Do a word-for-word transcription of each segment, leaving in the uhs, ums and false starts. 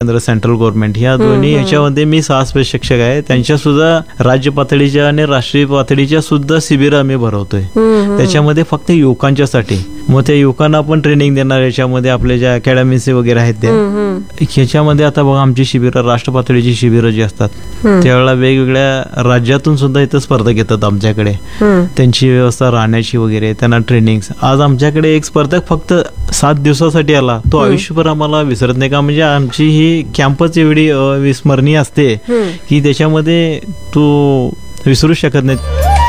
केंद्र central government ह्या दोन्ही याच्यामध्ये मी सहा स्पेस शिक्षक आहे. त्यांच्या सुद्धा राज्य पातळीच्या आणि राष्ट्रीय पातळीच्या सुद्धा शिबिर आम्ही भरवतोय. त्याच्यामध्ये फक्त युवकांच्यासाठी. मग त्या युवकांना आपण ट्रेनिंग देणार. याच्यामध्ये आपले ज्या अकॅडमीज वगैरे आहेत त्या ह्याच्यामध्ये आता बघा आमची शिबिरं राष्ट्र पातळीची शिबिरं जी असतात त्यावेळेला वेगवेगळ्या राज्यातून सुद्धा इथं स्पर्धक येतात आमच्याकडे. त्यांची व्यवस्था राहण्याची वगैरे त्यांना ट्रेनिंग. आज आमच्याकडे एक स्पर्धक फक्त सात दिवसासाठी आला तो आयुष्यभर आम्हाला विसरत नाही का. म्हणजे आमची ही कॅम्पस एवढी अविस्मरणीय असते की त्याच्यामध्ये तो विसरू शकत नाही.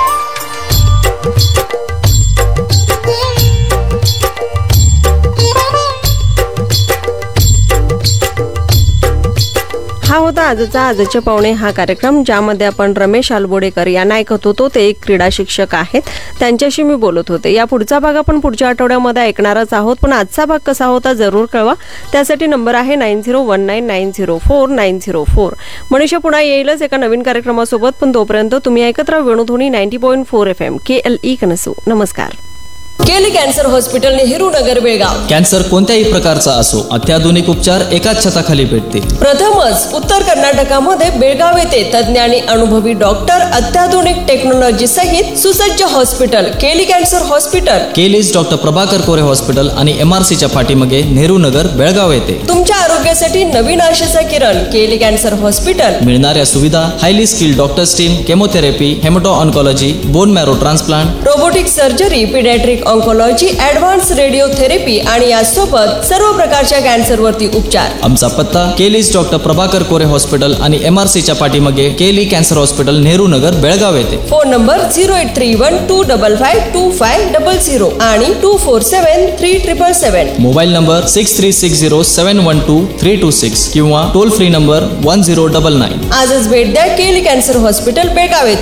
हा होता आजचा आजचे पाहुणे हा कार्यक्रम, ज्यामध्ये आपण रमेश आलबोडेकर यांना ऐकत होतो. ते एक क्रीडा शिक्षक आहेत. त्यांच्याशी मी बोलत होते. या पुढचा भाग आपण पुढच्या आठवड्यामध्ये ऐकणारच आहोत. पण आजचा भाग कसा होता जरूर कळवा. त्यासाठी नंबर आहे nine zero one nine nine zero four nine zero four. Manisha पुन्हा येईलच एका नवीन कार्यक्रमासोबत. पण तोपर्यंत तुम्ही ऐकत राहा Venudhwani ninety point four F M के एल ई कनसू. नमस्कार. केली cancer hospital Nehru Nagar Belgaum. Cancer कोणत्याही प्रकारचा असो अत्याधुनिक उपचार एकाच छताखाली भेटतील. प्रथमच उत्तर कर्नाटकामध्ये बेळगाव येथे तज्ञ आणि अनुभवी डॉक्टर, अत्याधुनिक टेक्नॉलॉजी सहित सुसज्ज हॉस्पिटल केली कॅन्सर हॉस्पिटल. केलीज डॉक्टर प्रभाकर कोरे हॉस्पिटल आणि एमआरसीच्या पाठीमागे नेहरू नगर बेळगाव येथे. तुमच्या आरोग्यासाठी नवीन आशेचा किरण केली कॅन्सर हॉस्पिटल. मिळणाऱ्या सुविधा highly skilled doctors team, chemotherapy, हेमॅटो oncology, bone marrow transplant, robotic surgery, paediatric oncology, advance radiotherapy आणि यासोबत सर्व प्रकारच्या कॅन्सर वरती उपचार. आमचा पत्ता केलीज डॉक्टर प्रभाकर कोरे हॉस्पिटल आणि एमआरसीच्या पाठीमागे केली कॅन्सर हॉस्पिटल नेहरू नगर बेळगाव येथे. Phone number zero eight three one two double five to five double zero आणि to four seven three triple seven. Mobile number six three six zero seven one two three to six किंवा toll free number one zero double nine. आजच भेट द्या केली cancer hospital Belgaum येथे.